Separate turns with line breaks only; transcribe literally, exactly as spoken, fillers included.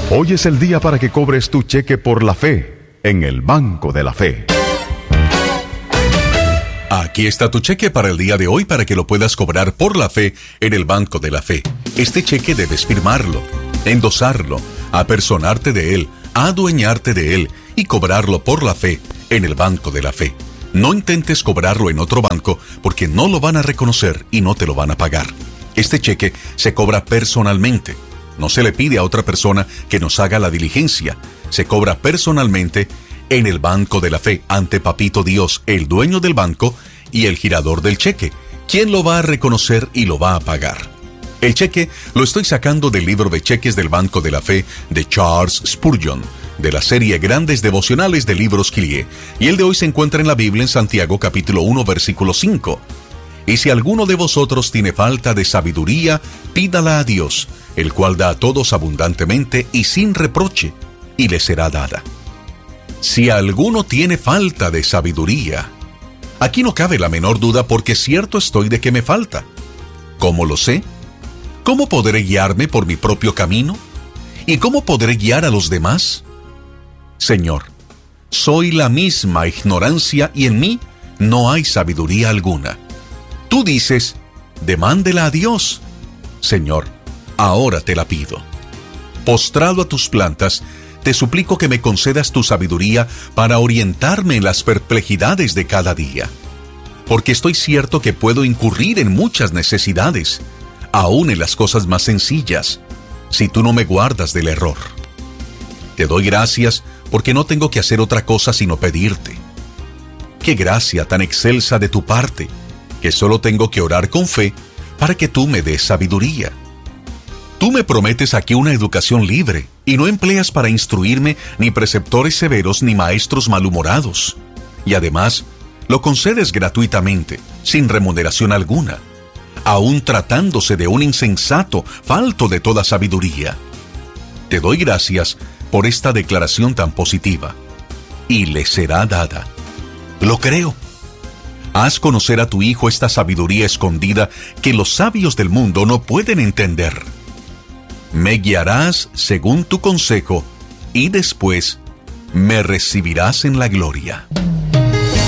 Hoy es el día para que cobres tu cheque por la fe en el Banco de la Fe.
Aquí está tu cheque para el día de hoy para que lo puedas cobrar por la fe en el Banco de la Fe. Este cheque debes firmarlo, endosarlo, apersonarte de él, adueñarte de él y cobrarlo por la fe en el Banco de la Fe. No intentes cobrarlo en otro banco porque no lo van a reconocer y no te lo van a pagar. Este cheque se cobra personalmente. No se le pide a otra persona que nos haga la diligencia. Se cobra personalmente en el Banco de la Fe, ante Papito Dios, el dueño del banco y el girador del cheque, quien lo va a reconocer y lo va a pagar. El cheque lo estoy sacando del libro de cheques del Banco de la Fe de Charles Spurgeon, de la serie Grandes Devocionales de Libros Kyrie, y el de hoy se encuentra en la Biblia en Santiago capítulo uno versículo cinco. Y si alguno de vosotros tiene falta de sabiduría, pídala a Dios, el cual da a todos abundantemente y sin reproche, y le será dada. Si alguno tiene falta de sabiduría, aquí no cabe la menor duda porque cierto estoy de que me falta. ¿Cómo lo sé? ¿Cómo podré guiarme por mi propio camino? ¿Y cómo podré guiar a los demás? Señor, soy la misma ignorancia y en mí no hay sabiduría alguna. Tú dices, demándela a Dios. Señor, ahora te la pido. Postrado a tus plantas, te suplico que me concedas tu sabiduría para orientarme en las perplejidades de cada día. Porque estoy cierto que puedo incurrir en muchas necesidades, aún en las cosas más sencillas, si tú no me guardas del error. Te doy gracias porque no tengo que hacer otra cosa sino pedirte. Qué gracia tan excelsa de tu parte, que solo tengo que orar con fe para que tú me des sabiduría. Tú me prometes aquí una educación libre y no empleas para instruirme ni preceptores severos ni maestros malhumorados. Y además, lo concedes gratuitamente, sin remuneración alguna, aun tratándose de un insensato falto de toda sabiduría. Te doy gracias por esta declaración tan positiva. Y le será dada. Lo creo. Haz conocer a tu Hijo esta sabiduría escondida que los sabios del mundo no pueden entender. Me guiarás según tu consejo y después me recibirás en la gloria.